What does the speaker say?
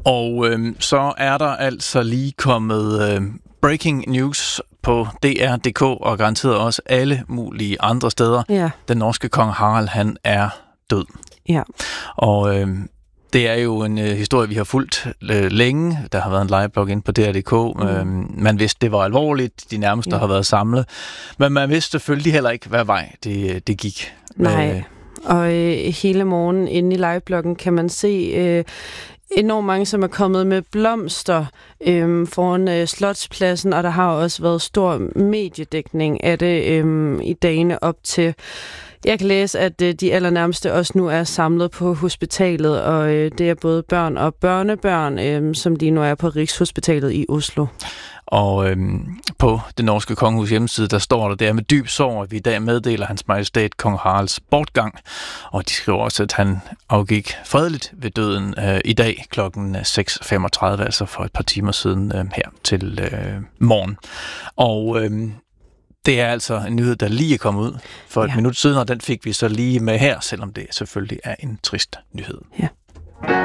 Og så er der altså lige kommet breaking news på DR.dk og garanteret også alle mulige andre steder. Ja. Den norske kong Harald, han er død. Ja. Og det er jo en historie, vi har fulgt længe. Der har været en liveblog inde på DR.dk. Man vidste, det var alvorligt. De nærmeste har været samlet. Men man vidste selvfølgelig heller ikke, hvad vej det gik. Nej. Og hele morgen inde i livebloggen kan man se enormt mange, som er kommet med blomster foran Slotspladsen, og der har også været stor mediedækning af det i dagene op til. Jeg kan læse, at de allernærmeste også nu er samlet på hospitalet, og det er både børn og børnebørn, som lige nu er på Rigshospitalet i Oslo. Og på det norske kongehus hjemmeside, der står der med dyb sorg, at vi i dag meddeler hans majestæt kong Haralds bortgang. Og de skriver også, at han afgik fredeligt ved døden i dag kl. 6.35, altså for et par timer siden her til morgen. Og det er altså en nyhed, der lige er kommet ud for et minut siden, og den fik vi så lige med her, selvom det selvfølgelig er en trist nyhed. Ja.